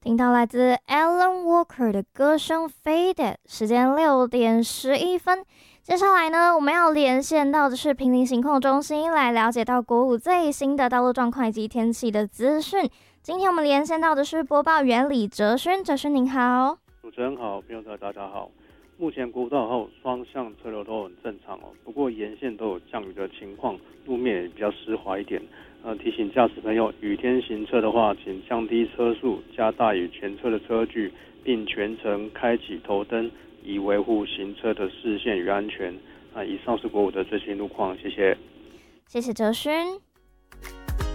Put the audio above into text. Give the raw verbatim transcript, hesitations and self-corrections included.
听到来自 Alan Walker 的歌声 Faded， 时间六点十一分。接下来呢，我们要连线到的是坪林行控中心，来了解到国五最新的道路状况以及天气的资讯。今天我们连线到的是播报员李哲勋，哲勋您好。 主持人好，朋友们大家好。目前国道后双向车流都很正常哦，不过沿线都有降雨的情况，路面也比较湿滑一点。呃，提醒驾驶朋友，雨天行车的话，请降低车速，加大与前车的车距，并全程开启头灯，以维护行车的视线与安全。啊，以上是国五的最新路况，谢谢。 谢谢哲勋。